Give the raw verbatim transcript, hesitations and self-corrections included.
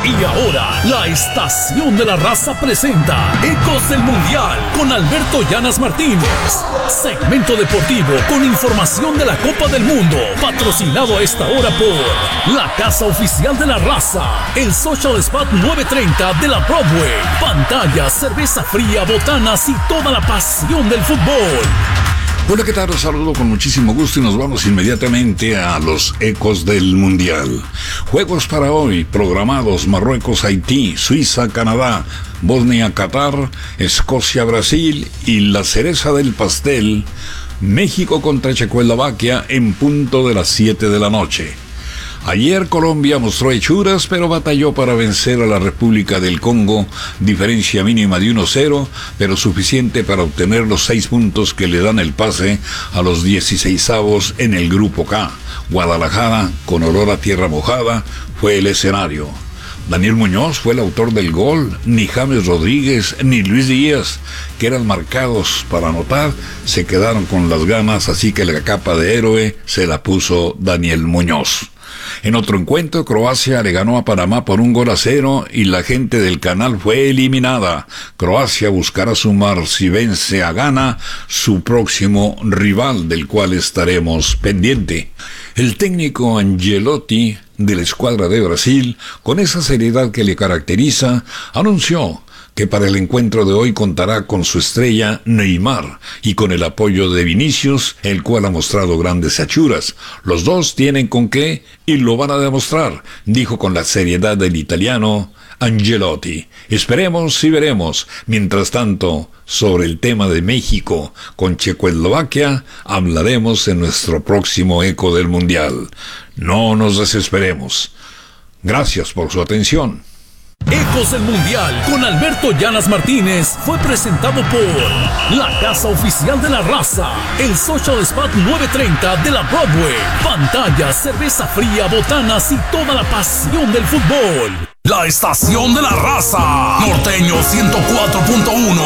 Y ahora, la Estación de la Raza presenta Ecos del Mundial con Alberto Llanas Martínez. Segmento deportivo con información de la Copa del Mundo, patrocinado a esta hora por la Casa Oficial de la Raza, el Social Spot nueve treinta de la Broadway, pantallas, cerveza fría, botanas y toda la pasión del fútbol. Hola, ¿qué tal? Los saludo con muchísimo gusto y nos vamos inmediatamente a los Ecos del Mundial. Juegos para hoy programados: Marruecos, Haití, Suiza, Canadá, Bosnia, Qatar, Escocia, Brasil y la cereza del pastel, México contra Checoslovaquia en punto de las siete de la noche. Ayer Colombia mostró hechuras, pero batalló para vencer a la República del Congo, diferencia mínima de uno cero, pero suficiente para obtener los seis puntos que le dan el pase a los dieciseisavos en el Grupo K. Guadalajara, con olor a tierra mojada, fue el escenario. Daniel Muñoz fue el autor del gol, ni James Rodríguez ni Luis Díaz, que eran marcados para anotar, se quedaron con las ganas, así que la capa de héroe se la puso Daniel Muñoz. En otro encuentro, Croacia le ganó a Panamá por un gol a cero y la gente del canal fue eliminada. Croacia buscará sumar, si vence a Ghana, su próximo rival, del cual estaremos pendiente. El técnico Ancelotti, de la escuadra de Brasil, con esa seriedad que le caracteriza, anunció que para el encuentro de hoy contará con su estrella Neymar y con el apoyo de Vinicius, el cual ha mostrado grandes hechuras. Los dos tienen con qué y lo van a demostrar, dijo con la seriedad del italiano Ancelotti. Esperemos y veremos. Mientras tanto, sobre el tema de México con Checoslovaquia, hablaremos en nuestro próximo Eco del Mundial. No nos desesperemos. Gracias por su atención. Ecos del Mundial con Alberto Llanas Martínez fue presentado por la Casa Oficial de la Raza, el Social Spot nueve treinta de la Broadway, pantallas, cerveza fría, botanas y toda la pasión del fútbol. La Estación de la Raza, Norteño ciento cuatro punto uno.